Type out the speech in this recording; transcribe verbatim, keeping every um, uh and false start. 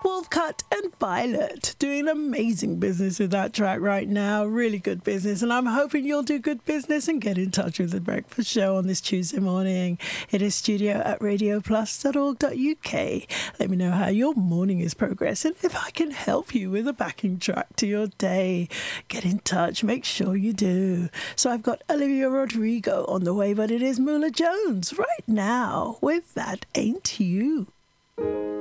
Wolfcut and Violet doing amazing business with that track right now. Really good business. And I'm hoping you'll do good business and get in touch with The Breakfast Show on this Tuesday morning. It is studio at radio plus dot org dot U K. Let me know how your morning is progressing. If I can help you with a backing track to your day, get in touch. Make sure you do. So I've got Olivia Rodrigo on the way, but it is Moolah Jones right now with That Ain't You.